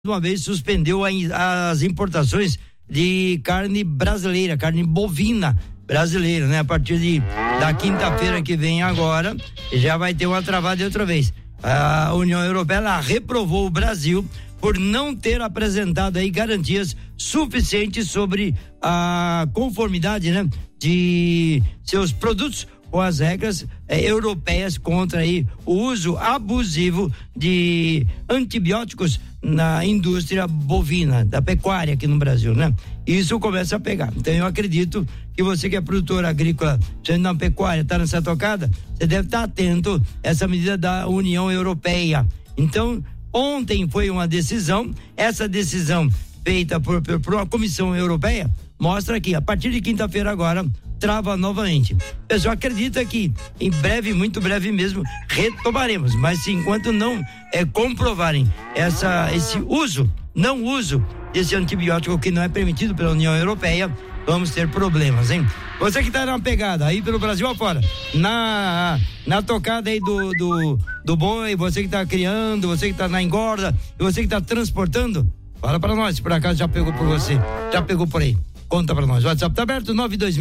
uma vez suspendeu as importações de carne brasileira, carne bovina brasileira, né? A partir da quinta-feira que vem agora, já vai ter uma travada outra vez. A União Europeia, ela reprovou o Brasil por não ter apresentado aí garantias suficientes sobre a conformidade, né? De seus produtos com as regras europeias contra aí o uso abusivo de antibióticos na indústria bovina, da pecuária aqui no Brasil, né? Isso começa a pegar. Então eu acredito que você que é produtor agrícola, sendo na pecuária, tá nessa tocada, você deve estar atento a essa medida da União Europeia. Então, ontem foi uma decisão, essa decisão feita por uma comissão europeia, mostra que a partir de quinta-feira agora, trava novamente. O pessoal acredita que em breve, muito breve mesmo, retomaremos, mas se enquanto não comprovarem esse não uso desse antibiótico que não é permitido pela União Europeia, vamos ter problemas, hein? Você que tá na pegada aí pelo Brasil afora, na tocada aí do boi, você que tá criando, você que tá na engorda, e você que tá transportando, fala pra nós, se por acaso já pegou por você, já pegou por aí. Conta pra nós. O WhatsApp tá aberto,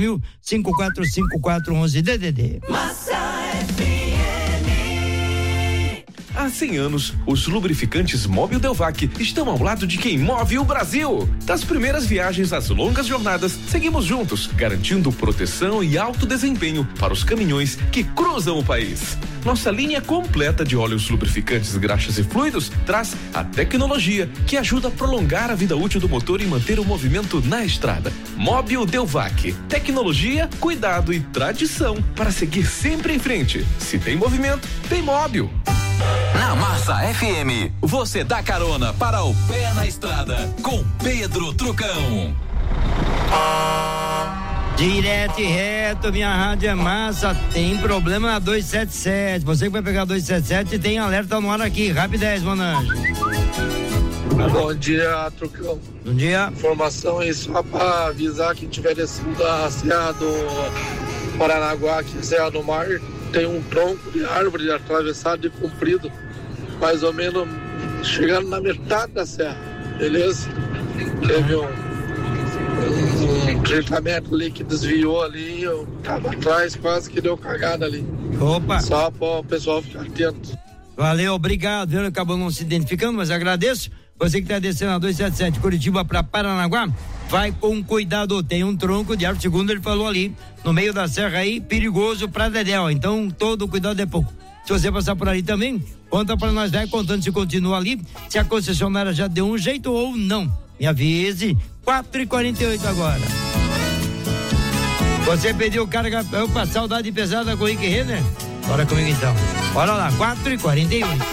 92000-545411 DDD. Massa FM. Há 100 anos, os lubrificantes Mobil Delvac estão ao lado de quem move o Brasil. Das primeiras viagens às longas jornadas, seguimos juntos, garantindo proteção e alto desempenho para os caminhões que cruzam o país. Nossa linha completa de óleos lubrificantes, graxas e fluidos traz a tecnologia que ajuda a prolongar a vida útil do motor e manter o movimento na estrada. Mobil Delvac. Tecnologia, cuidado e tradição para seguir sempre em frente. Se tem movimento, tem Mobil. Na Massa FM, você dá carona para o pé na estrada com Pedro Trucão. Direto e reto, minha rádio é massa, tem problema na 277, você que vai pegar 277 tem alerta no ar aqui, rapidez, Monange. Bom dia, Trucão. Bom dia. Informação aí só pra avisar quem tiver descendo da Serra do Paranaguá, aqui na Serra do Mar, tem um tronco de árvore atravessado e comprido, mais ou menos chegando na metade da serra, beleza? Teve um 30 metros ali que desviou ali, eu tava atrás, quase que deu cagada ali. Opa! Só para o pessoal ficar atento. Valeu, obrigado, ele acabou não se identificando, mas agradeço. Você que tá descendo a 277 Curitiba para Paranaguá, vai com cuidado, tem um tronco de árvore, segundo ele falou ali, no meio da serra aí, perigoso pra Dedéu, então todo cuidado é pouco. Se você passar por ali também, conta pra nós, vai contando se continua ali, se a concessionária já deu um jeito ou não. Me avise, 4h48 agora. Você pediu carga, opa, saudade pesada com o Rick Renner? Bora comigo então. Bora lá, 4h48.